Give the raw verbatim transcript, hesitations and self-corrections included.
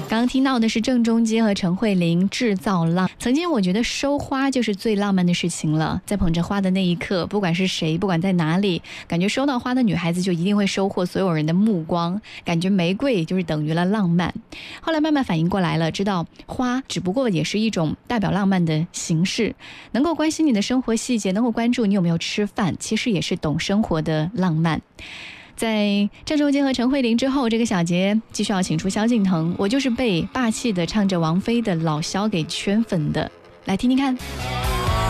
刚刚听到的是郑中基和陈慧琳制造浪。曾经我觉得收花就是最浪漫的事情了，在捧着花的那一刻，不管是谁，不管在哪里，感觉收到花的女孩子就一定会收获所有人的目光，感觉玫瑰就是等于了浪漫。后来慢慢反应过来了，知道花只不过也是一种代表浪漫的形式，能够关心你的生活细节，能够关注你有没有吃饭，其实也是懂生活的浪漫。在郑中基和陈慧琳之后，这个小节继续要请出萧敬腾，我就是被霸气的唱着王菲的老萧给圈粉的，来听听看。